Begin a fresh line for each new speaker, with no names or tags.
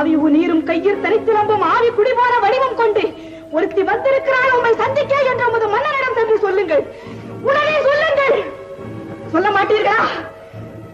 ஆவிவு நீரும் கையில் தனித்திலம்பும் ஆவி குடிபோன வடிவம் கொண்டு ஒருத்தி வந்திருக்கிறாள் உண்மை சந்திக்க என்று உமது மன்னனிடம் சென்று சொல்லுங்கள். உடனே சொல்லுங்கள். சொல்ல மாட்டீர்களா?